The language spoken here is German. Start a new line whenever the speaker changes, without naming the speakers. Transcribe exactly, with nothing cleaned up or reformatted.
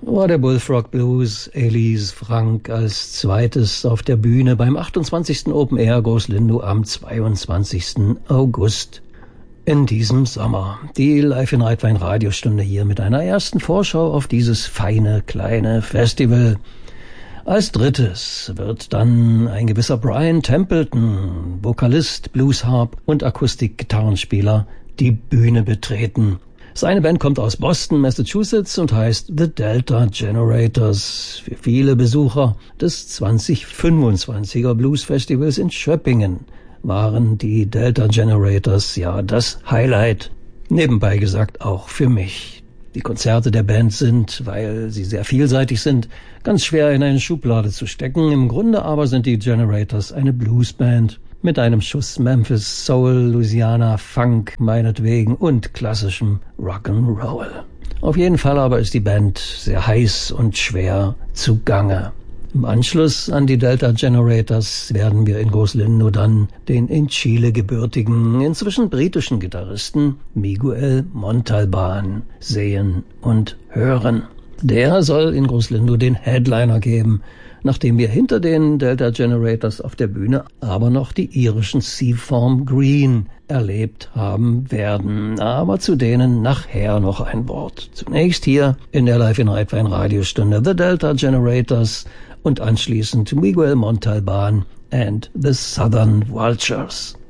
war der Bullfrog Blues Elise Frank als zweites auf der Bühne beim achtundzwanzigsten Open Air Großlindow am zweiundzwanzigsten August in diesem Sommer. Die Live in Rheidwein Radiostunde hier mit einer ersten Vorschau auf dieses feine kleine Festival. Als drittes wird dann ein gewisser Brian Templeton, Vokalist, Bluesharp und Akustikgitarrenspieler, die Bühne betreten. Seine Band kommt aus Boston, Massachusetts und heißt The Delta Generators. Für viele Besucher des zwanzig fünfundzwanziger Blues Festivals in Schöppingen waren die Delta Generators ja das Highlight. Nebenbei gesagt auch für mich. Die Konzerte der Band sind, weil sie sehr vielseitig sind, ganz schwer in eine Schublade zu stecken. Im Grunde aber sind die Generators eine Bluesband mit einem Schuss Memphis Soul, Louisiana Funk meinetwegen und klassischem Rock'n'Roll. Auf jeden Fall aber ist die Band sehr heiß und schwer zugange. Im Anschluss an die Delta Generators werden wir in Großlindow dann den in Chile gebürtigen, inzwischen britischen Gitarristen Miguel Montalban sehen und hören. Der soll in Großlindow den Headliner geben, nachdem wir hinter den Delta Generators auf der Bühne aber noch die irischen Seaform Green erlebt haben werden. Aber zu denen nachher noch ein Wort. Zunächst hier in der Live in Rheidwein Radiostunde The Delta Generators und anschließend Miguel Montalban and the Southern Vultures.